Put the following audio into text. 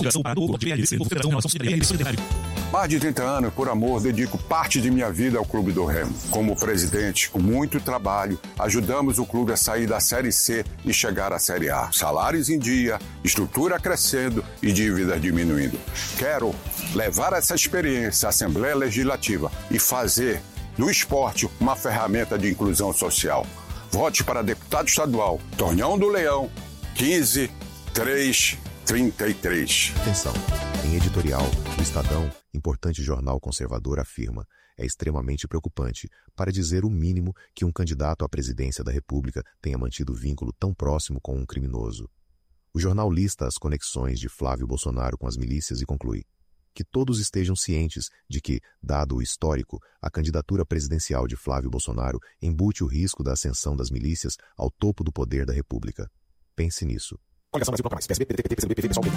Coligação Pará do Povo, PLC, Confederação, Relação Solidária. Mais de 30 anos, por amor, dedico parte de minha vida ao Clube do Remo. Como presidente, com muito trabalho, ajudamos o clube a sair da Série C e chegar à Série A. Salários em dia, estrutura crescendo e dívidas diminuindo. Quero levar essa experiência à Assembleia Legislativa e fazer do esporte uma ferramenta de inclusão social. Vote para deputado estadual, Tonhão do Leão, 15333. Atenção, em editorial, o Estadão, importante jornal conservador, afirma: é extremamente preocupante, para dizer o mínimo, que um candidato à presidência da República tenha mantido vínculo tão próximo com um criminoso. O jornal lista as conexões de Flávio Bolsonaro com as milícias e conclui: que todos estejam cientes de que, dado o histórico, a candidatura presidencial de Flávio Bolsonaro embute o risco da ascensão das milícias ao topo do poder da República. Pense nisso. Coligação Brasil Toca Mais, PSB, PDT, PT, PCdoB, PV, PSOL, PT.